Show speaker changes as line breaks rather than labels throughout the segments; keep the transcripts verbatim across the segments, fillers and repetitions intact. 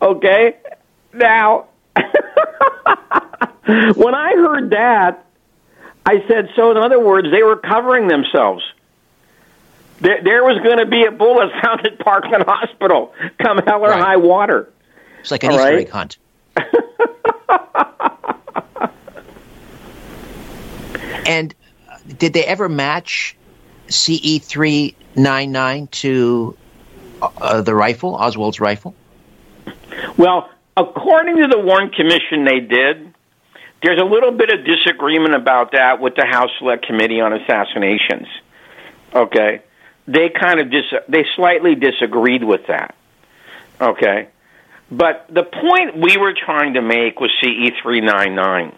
Okay? Now, when I heard that, I said, so in other words, they were covering themselves. There, there was going to be a bullet found at Parkland Hospital, come hell or
right.
high water.
It's like an
All
Easter
right?
egg hunt. And did they ever match C E three ninety-nine to uh, the rifle, Oswald's rifle?
Well, according to the Warren Commission, they did. There's a little bit of disagreement about that with the House Select Committee on Assassinations. Okay? They kind of dis- they slightly disagreed with that. Okay? But the point we were trying to make with C E three ninety-nine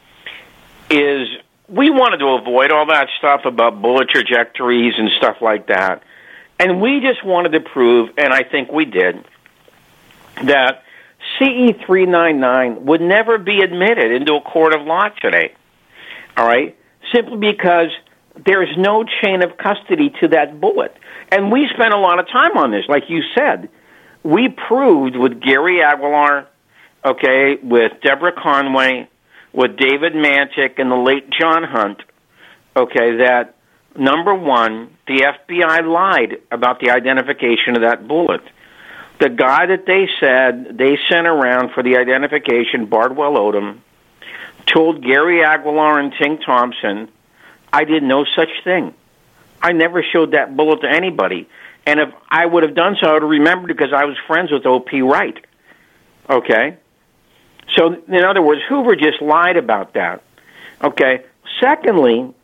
is we wanted to avoid all that stuff about bullet trajectories and stuff like that. And we just wanted to prove, and I think we did, that C E three ninety-nine would never be admitted into a court of law today. All right? Simply because there's no chain of custody to that bullet. And we spent a lot of time on this, like you said. We proved with Gary Aguilar, okay, with Deborah Conway, with David Mantic and the late John Hunt, okay, that, number one, the F B I lied about the identification of that bullet. The guy that they said they sent around for the identification, Bardwell Odom, told Gary Aguilar and Tink Thompson, I did no such thing. I never showed that bullet to anybody. And if I would have done so, I would have remembered because I was friends with O P Wright. Okay? So, in other words, Hoover just lied about that. Okay? Secondly,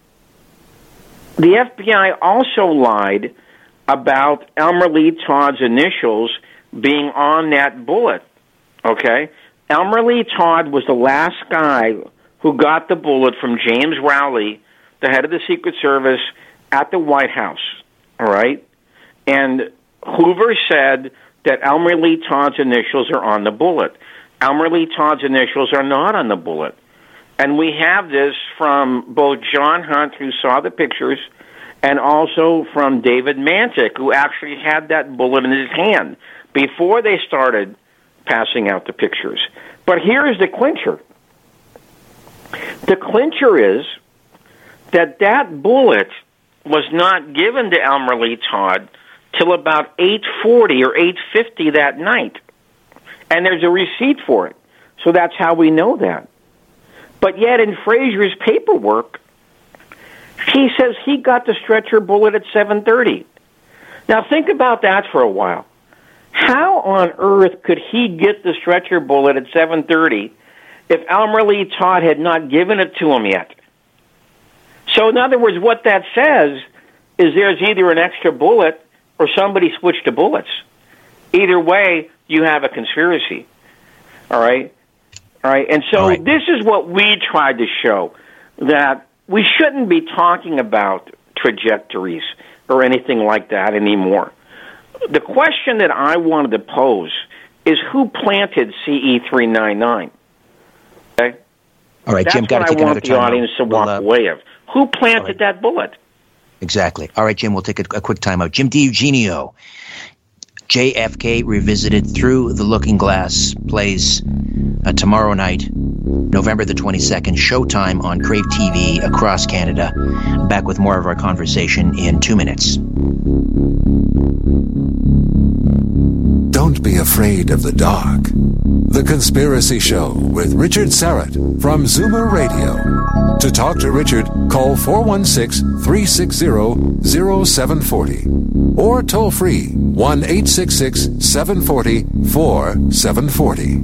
the F B I also lied about Elmer Lee Todd's initials being on that bullet. Okay? Elmer Lee Todd was the last guy who got the bullet from James Rowley, the head of the Secret Service, at the White House. All right? And Hoover said that Elmer Lee Todd's initials are on the bullet. Elmer Lee Todd's initials are not on the bullet. And we have this from both John Hunt, who saw the pictures, and also from David Mantic, who actually had that bullet in his hand before they started passing out the pictures. But here's the clincher. The clincher is that that bullet was not given to Elmer Lee Todd till about eight forty or eight fifty that night. And there's a receipt for it. So that's how we know that. But yet in Frazier's paperwork, he says he got the stretcher bullet at seven thirty. Now think about that for a while. How on earth could he get the stretcher bullet at seven thirty if Elmer Lee Todd had not given it to him yet? So in other words, what that says is there's either an extra bullet or somebody switched to bullets. Either way, you have a conspiracy. All right? All right. And so right. This is what we tried to show, that we shouldn't be talking about trajectories or anything like that anymore. The question that I wanted to pose is who planted C E three ninety-nine? Okay?
All right,
That's
Jim, got to take
what I
another
want the
time.
audience to walk
we'll, uh,
away of. Who planted
right.
that bullet?
Exactly. All right, Jim, we'll take a, a quick time out. Jim DiEugenio, J F K Revisited Through the Looking Glass, plays uh, tomorrow night, November the twenty-second, Showtime on Crave T V across Canada. Back with more of our conversation in two minutes.
Don't be afraid of the dark. The Conspiracy Show with Richard Syrett from Zoomer Radio. To talk to Richard, call four one six, three six zero, zero seven four zero or toll free one eight six six, seven four zero, four seven four zero.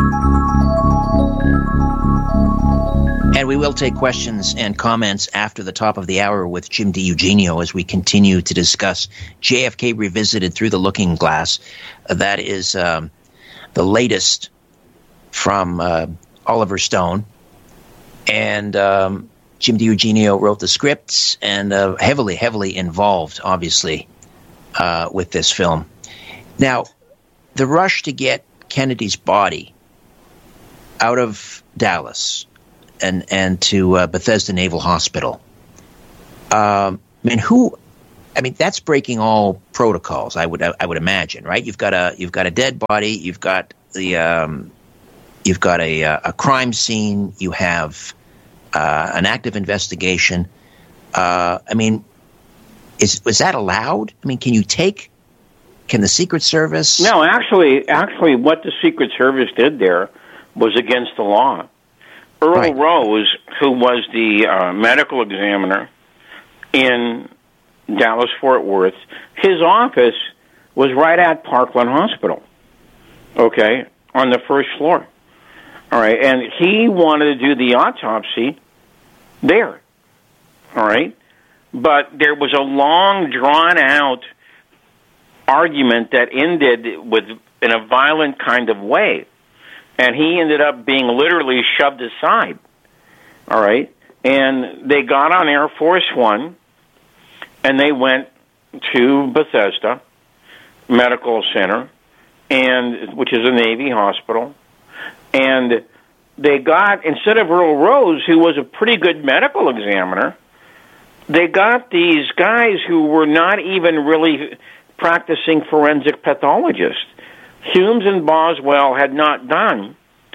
And we will take questions and comments after the top of the hour with Jim DiEugenio as we continue to discuss J F K Revisited Through the Looking Glass. Uh, that is um, the latest from uh, Oliver Stone. And um, Jim DiEugenio wrote the scripts and uh, heavily, heavily involved, obviously, uh, with this film. Now, the rush to get Kennedy's body out of Dallas and and to uh, Bethesda Naval Hospital. Um, I mean, who I mean, that's breaking all protocols. I would I would imagine, right? You've got a you've got a dead body. You've got the um, you've got a a crime scene. You have uh, an active investigation. Uh, I mean, is was that allowed? I mean, can you take? Can the Secret Service?
No, actually, actually, what the Secret Service did there was against the law. Earl
Right.
Rose, who was the uh, medical examiner in Dallas-Fort Worth, his office was right at Parkland Hospital, okay, on the first floor. All right, and he wanted to do the autopsy there, all right? But there was a long, drawn-out argument that ended with in a violent kind of way. And he ended up being literally shoved aside, all right? And they got on Air Force One, and they went to Bethesda Medical Center, and which is a Navy hospital. And they got, instead of Earl Rose, who was a pretty good medical examiner, they got these guys who were not even really practicing forensic pathologists. Humes and Boswell had not done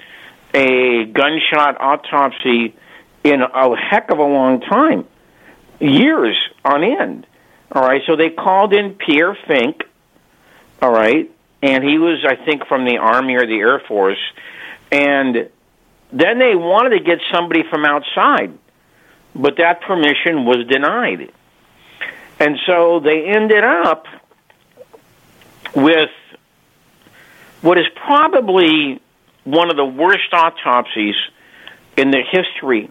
a gunshot autopsy in a heck of a long time, years on end. All right, so they called in Pierre Fink, all right, and he was, I think, from the Army or the Air Force, and then they wanted to get somebody from outside, but that permission was denied. And so they ended up with what is probably one of the worst autopsies in the history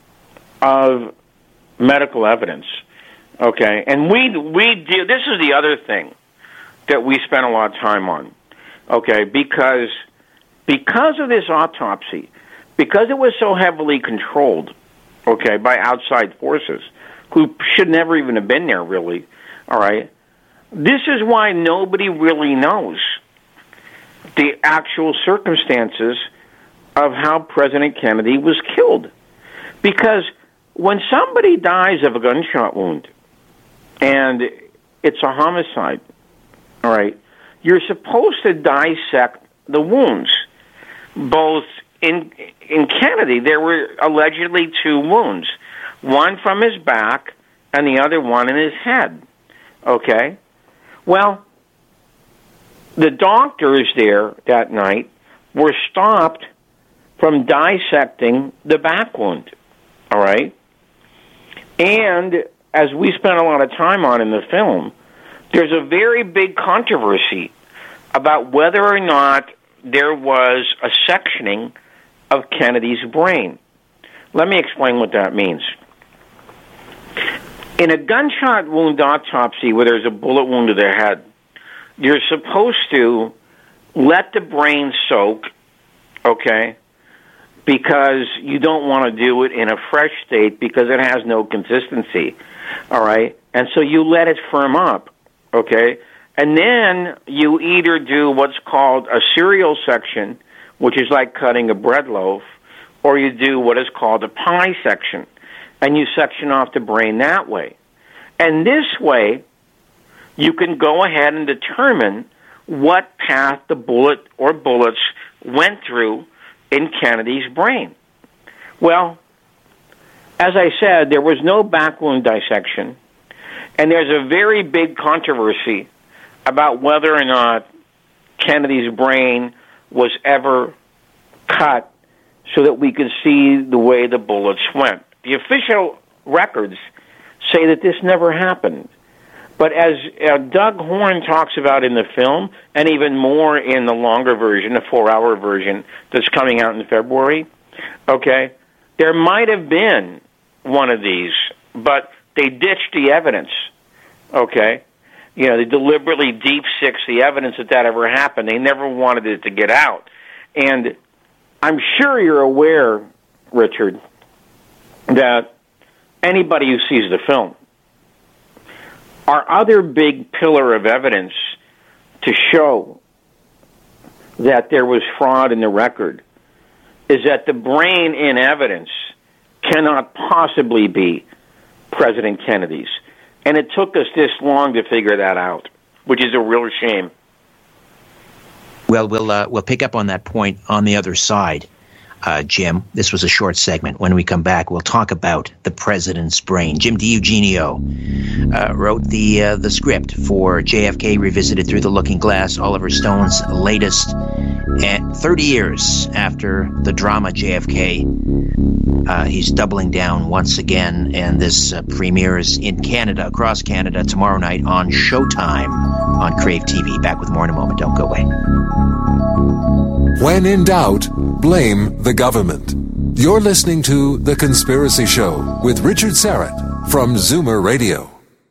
of medical evidence. Okay, and we we do. This is the other thing that we spent a lot of time on. Okay, because because of this autopsy, because it was so heavily controlled, okay, by outside forces who should never even have been there, really. All right, this is why nobody really knows the actual circumstances of how President Kennedy was killed. Because when somebody dies of a gunshot wound and it's a homicide, all right, you're supposed to dissect the wounds. Both in in Kennedy, there were allegedly two wounds, one from his back and the other one in his head. Okay? Well, the doctors there that night were stopped from dissecting the back wound, all right? And as we spent a lot of time on in the film, there's a very big controversy about whether or not there was a sectioning of Kennedy's brain. Let me explain what that means. In a gunshot wound autopsy where there's a bullet wound to the head, you're supposed to let the brain soak, okay, because you don't want to do it in a fresh state because it has no consistency, all right? And so you let it firm up, okay? And then you either do what's called a serial section, which is like cutting a bread loaf, or you do what is called a pie section, and you section off the brain that way. And this way, you can go ahead and determine what path the bullet or bullets went through in Kennedy's brain. Well, as I said, there was no back wound dissection, and there's a very big controversy about whether or not Kennedy's brain was ever cut so that we could see the way the bullets went. The official records say that this never happened. But as uh, Doug Horn talks about in the film, and even more in the longer version, the four-hour version that's coming out in February, okay, there might have been one of these, but they ditched the evidence, okay? You know, they deliberately deep-sixed the evidence that that ever happened. They never wanted it to get out. And I'm sure you're aware, Richard, that anybody who sees the film, our other big pillar of evidence to show that there was fraud in the record is that the brain in evidence cannot possibly be President Kennedy's. And it took us this long to figure that out, which is a real shame.
Well, we'll uh, we'll pick up on that point on the other side, uh, Jim. This was a short segment. When we come back, we'll talk about the president's brain. Jim DiEugenio uh, wrote the uh, the script for J F K Revisited Through the Looking Glass, Oliver Stone's latest. And thirty years after the drama J F K, uh, he's doubling down once again, and this uh, premieres in Canada, across Canada, tomorrow night on Showtime on Crave T V. Back with more in a moment. Don't go away.
When in doubt, blame the government. You're listening to The Conspiracy Show with Richard Syrett from Zoomer Radio.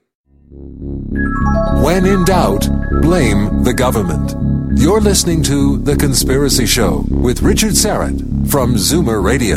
When in doubt, blame the government. You're listening to The Conspiracy Show with Richard Syrett from Zoomer Radio.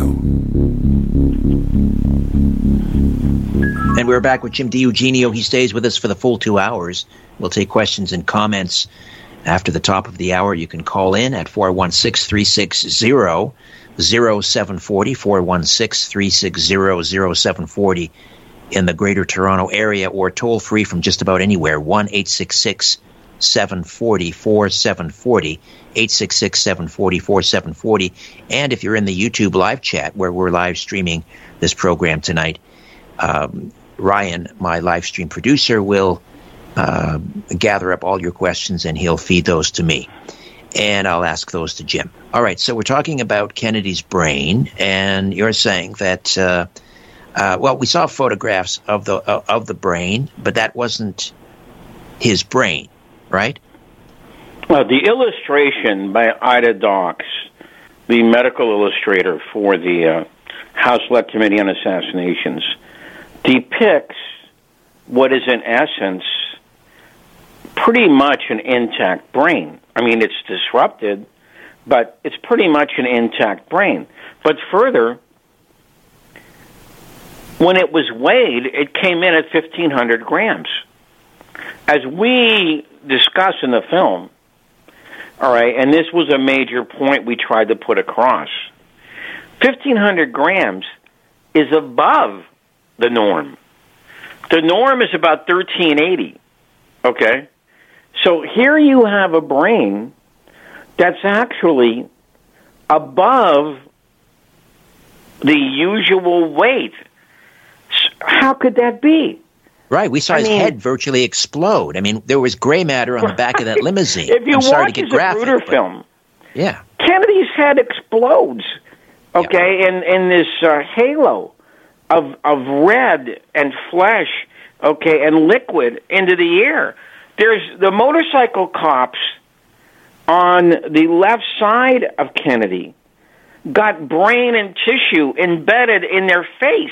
And we're back with Jim DiEugenio. He stays with us for the full two hours. We'll take questions and comments after the top of the hour. You can call in at four one six, three six zero, zero seven four zero, four one six, three six zero, zero seven four zero in the Greater Toronto Area, or toll free from just about anywhere, one eight six six, seven four zero, four seven four zero, eight six six, seven four zero, four seven four zero. And if you're in the YouTube live chat where we're live streaming this program tonight, um, Ryan, my live stream producer, will uh, gather up all your questions and he'll feed those to me. And I'll ask those to Jim. All right, so we're talking about Kennedy's brain, and you're saying that, uh, uh, well, we saw photographs of the uh, of the brain, but that wasn't his brain, right?
Well, the illustration by Ida Dawkes, the medical illustrator for the uh, House Select Committee on Assassinations, depicts what is in essence pretty much an intact brain. I mean, it's disrupted, but it's pretty much an intact brain. But further, when it was weighed, it came in at fifteen hundred grams. As we discuss in the film, all right, and this was a major point we tried to put across, fifteen hundred grams is above the norm. The norm is about thirteen eighty, okay? So here you have a brain that's actually above the usual weight. How could that be?
Right, we saw
I
his
mean,
head virtually explode. I mean, there was gray matter on the back of that limousine.
If you
I'm sorry
watch
to get
the
graphic,
Zapruder
but-
film,
Yeah.
Kennedy's head explodes, okay, yeah. in, in this uh, halo of of red and flesh, okay, and liquid into the air. There's the motorcycle cops on the left side of Kennedy got brain and tissue embedded in their face,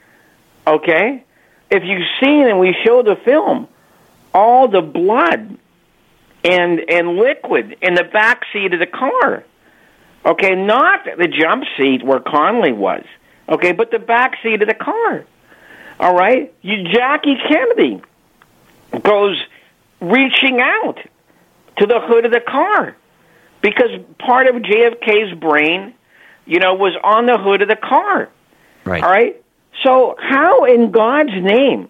okay? If you've seen, and we showed the film, all the blood and and liquid in the back seat of the car, okay, not the jump seat where Conley was, okay, but the back seat of the car, all right? You, Jackie Kennedy goes reaching out to the hood of the car because part of J F K's brain, you know, was on the hood of the car,
Right.
all right? So how in God's name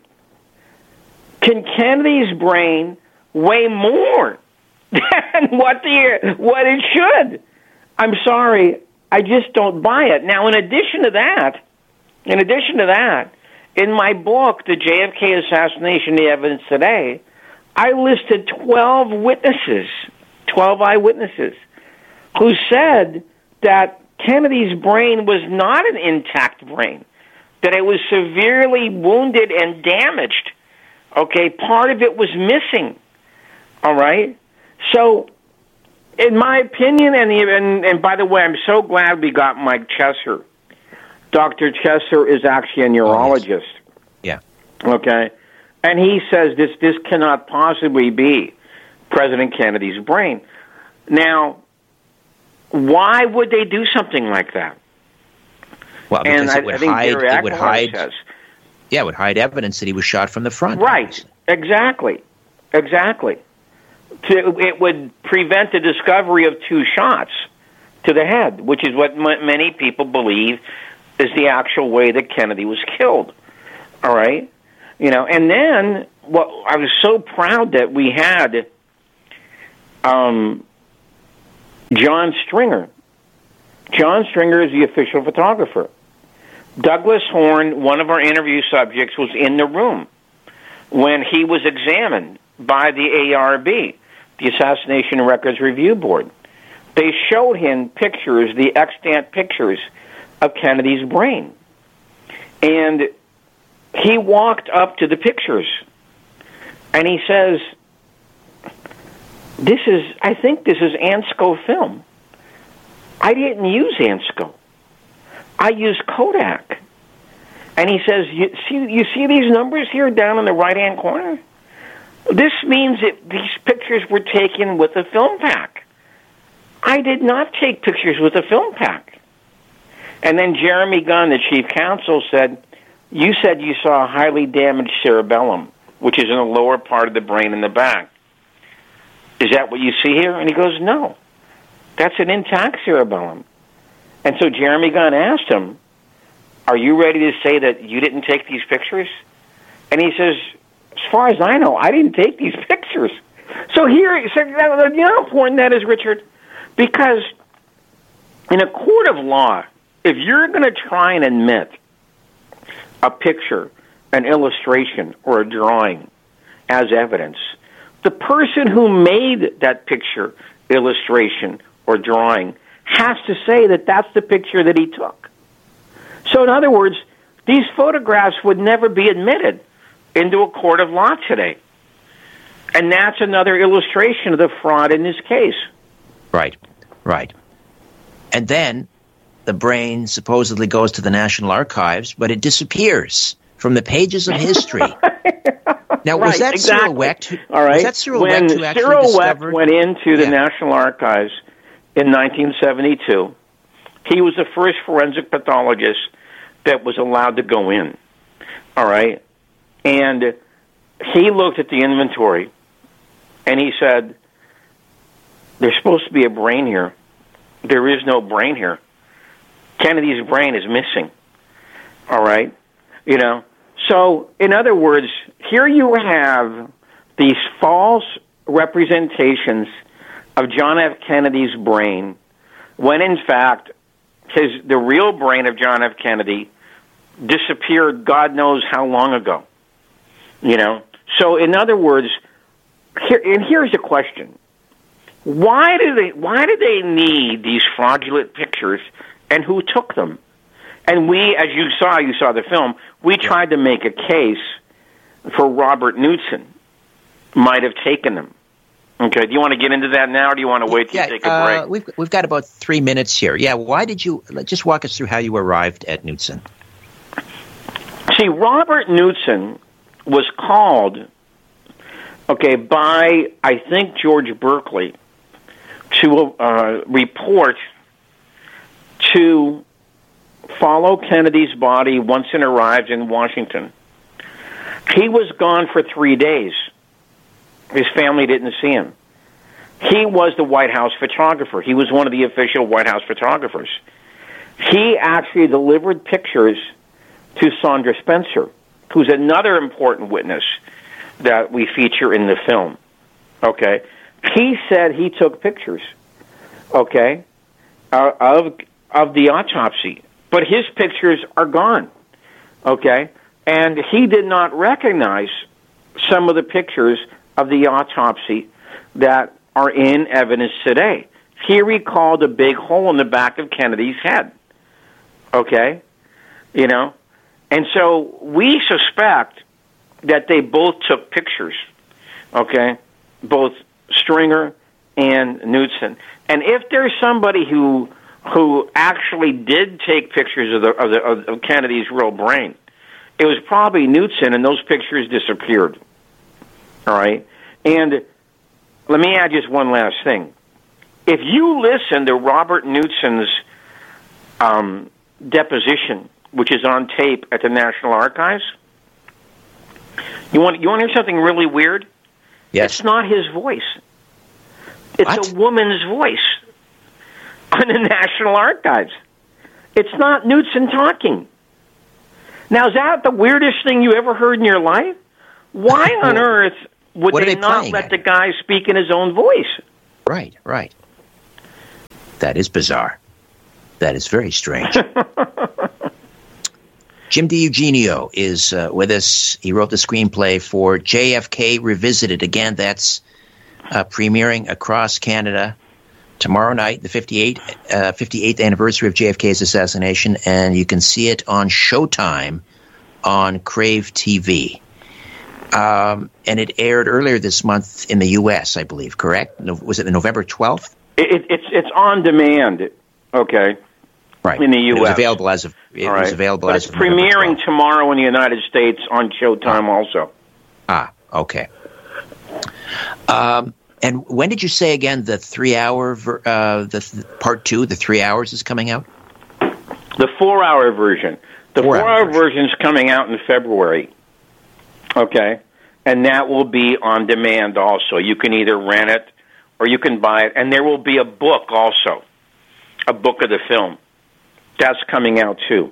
can Kennedy's brain weigh more than what the what it should? I'm sorry, I just don't buy it. Now, in addition to that, in addition to that, in my book, The J F K Assassination, The Evidence Today, I listed twelve witnesses, twelve eyewitnesses, who said that Kennedy's brain was not an intact brain, that it was severely wounded and damaged. Okay, part of it was missing. All right? So, in my opinion, and, and, and by the way, I'm so glad we got Mike Chesser. Doctor Chesser is actually a neurologist.
Yeah.
Okay? And he says this, this cannot possibly be President Kennedy's brain. Now, why would they do something like that?
Well, because
and
it
I,
would
I think
hide.
Gary
It would
Ackroyd
hide.
says,
Yeah, it would hide evidence that he was shot from the front.
right,
obviously.
exactly, exactly. To, it would prevent the discovery of two shots to the head, which is what m- many people believe is the actual way that Kennedy was killed. All right? You know, and then well, I was so proud that we had um, John Stringer. John Stringer is the official photographer. Douglas Horn, one of our interview subjects, was in the room when he was examined by the A R B, the Assassination Records Review Board. They showed him pictures, the extant pictures of Kennedy's brain. And he walked up to the pictures and he says, this is, I think this is Ansco film. I didn't use Ansco. I used Kodak. And he says, you see, you see these numbers here down in the right-hand corner? This means that these pictures were taken with a film pack. I did not take pictures with a film pack. And then Jeremy Gunn, the chief counsel, said, you said you saw a highly damaged cerebellum, which is in the lower part of the brain in the back. Is that what you see here? And he goes, no. That's an intact cerebellum. And so Jeremy Gunn asked him, are you ready to say that you didn't take these pictures? And he says, as far as I know, I didn't take these pictures. So here, so, you know how important that is, Richard? Because in a court of law, if you're going to try and admit a picture, an illustration, or a drawing as evidence, the person who made that picture, illustration, or drawing has to say that that's the picture that he took. So in other words, these photographs would never be admitted into a court of law today. And that's another illustration of the fraud in this case.
Right, right. And then the brain supposedly goes to the National Archives, but it disappears from the pages of history. Now, was
right,
that
exactly.
Cyril Wecht? Who,
All right.
Was that Cyril
when
Wecht who actually
Cyril
discovered?
Wecht went into the
yeah.
National Archives in nineteen seventy-two, he was the first forensic pathologist that was allowed to go in. All right? And he looked at the inventory, and he said, there's supposed to be a brain here. There is no brain here. Kennedy's brain is missing. All right? You know? So, in other words, here you have these false representations of John F. Kennedy's brain, when in fact his the real brain of John F. Kennedy disappeared God knows how long ago. You know? So, in other words, here, and here's the question. Why do they why do they need these fraudulent pictures, and who took them? And we, as you saw, you saw the film, we tried to make a case for Robert Knudsen might have taken them. Okay, do you want to get into that now, or do you want to wait till
yeah,
you take a break?
Uh, we've, we've got about three minutes here. Yeah, why did you, just walk us through how you arrived at Knudsen.
See, Robert Knudsen was called, okay, by, I think, George Berkeley to uh, report to follow Kennedy's body once it arrived in Washington. He was gone for three days. His family didn't see him. He was the White House photographer. He was one of the official White House photographers. He actually delivered pictures to Sandra Spencer, who's another important witness that we feature in the film. Okay? He said he took pictures, okay, uh, of of the autopsy. But his pictures are gone, okay? And he did not recognize some of the pictures of the autopsy that are in evidence today. He recalled a big hole in the back of Kennedy's head, okay? You know? And so we suspect that they both took pictures, okay? Both Stringer and Knudsen. And if there's somebody who who actually did take pictures of the, of, the, of Kennedy's real brain, it was probably Knudsen, and those pictures disappeared. All right? And let me add just one last thing. If you listen to Robert Knudsen's um, deposition, which is on tape at the National Archives, you want you want to hear something really weird?
Yes.
It's not his voice. It's
What?
a woman's voice on the National Archives. It's not Knudsen talking. Now, is that the weirdest thing you ever heard in your life? Why on earth would they, they not let at? the guy speak in his own voice?
Right, right. That is bizarre. That is very strange. Jim DiEugenio is uh, with us. He wrote the screenplay for J F K Revisited. Again, that's uh, premiering across Canada tomorrow night, the fifty-eighth, uh, fifty-eighth anniversary of J F K's assassination, and you can see it on Showtime on Crave T V. Um, and it aired earlier this month in the U S, I believe, correct? No, was it November twelfth?
It, it's it's on demand, okay,
right.
in the U S.
It was available as of it
right.
was available
but
as
it's
of
premiering tomorrow in the United States on Showtime also.
Ah, okay. Um, and when did you say again the three-hour, ver- uh, the th- part two, the three hours is coming out?
The four-hour version. The
four-hour,
four-hour version is coming out in February. Okay, and that will be on demand also. You can either rent it or you can buy it, and there will be a book also, a book of the film. That's coming out too.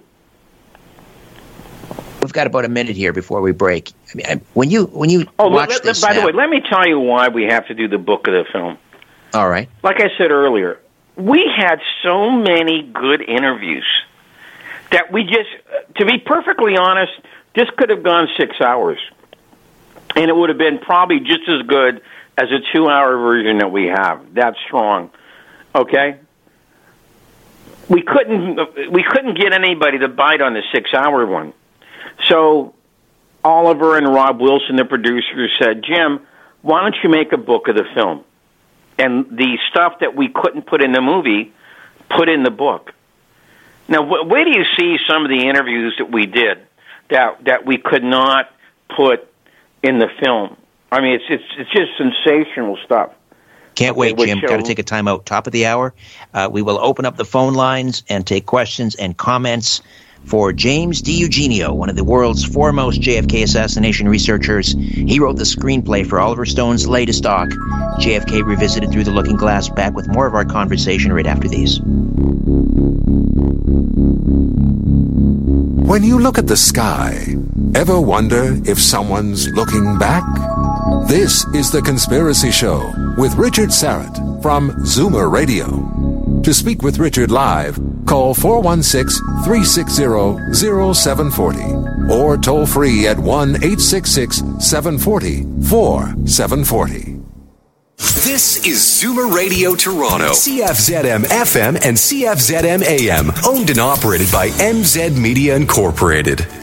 We've got about a minute here before we break. I mean, when you when you
oh,
watch
let,
this,
by
now,
the way, let me tell you why we have to do the book of the film.
All right.
Like I said earlier, we had so many good interviews that we just, to be perfectly honest, this could have gone six hours, and it would have been probably just as good as a two-hour version that we have. That's strong, okay? We couldn't we couldn't get anybody to bite on the six-hour one. So Oliver and Rob Wilson, the producers, said, Jim, why don't you make a book of the film? And the stuff that we couldn't put in the movie, put in the book. Now, wh- where do you see some of the interviews that we did that that we could not put in the film? I mean, it's it's it's just sensational stuff.
Can't wait, Jim. Got to take a time out. Top of the hour, uh, we will open up the phone lines and take questions and comments for James DiEugenio, one of the world's foremost J F K assassination researchers. He wrote the screenplay for Oliver Stone's latest doc, J F K Revisited Through the Looking Glass. Back with more of our conversation right after these.
When you look at the sky, ever wonder if someone's looking back? This is The Conspiracy Show with Richard Syrett from Zoomer Radio. To speak with Richard live, call four one six, three six zero, zero seven four zero or toll free at one eight six six, seven four zero, four seven four zero.
This is Zoomer Radio Toronto, C F Z M F M and C F Z M A M, owned and operated by M Z Media Incorporated.